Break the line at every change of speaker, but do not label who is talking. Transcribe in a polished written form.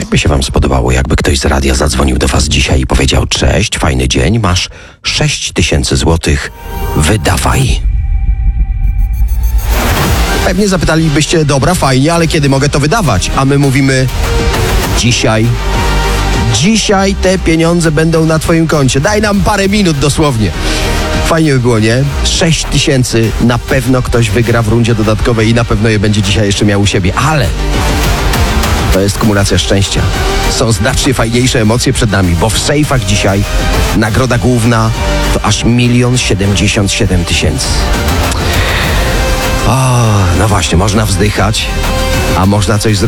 Jakby się wam spodobało, jakby ktoś z radia zadzwonił do was dzisiaj i powiedział: cześć, fajny dzień, masz 6000 złotych, wydawaj. Pewnie zapytalibyście: dobra, fajnie, ale kiedy mogę to wydawać? A my mówimy: dzisiaj. Dzisiaj te pieniądze będą na twoim koncie. Daj nam parę minut dosłownie. Fajnie by było, nie? 6000 na pewno ktoś wygra w rundzie dodatkowej i na pewno je będzie dzisiaj jeszcze miał u siebie, ale to jest kumulacja szczęścia. Są znacznie fajniejsze emocje przed nami, bo w sejfach dzisiaj nagroda główna to aż 1 077 000. O, no właśnie, można wzdychać, a można coś zrobić.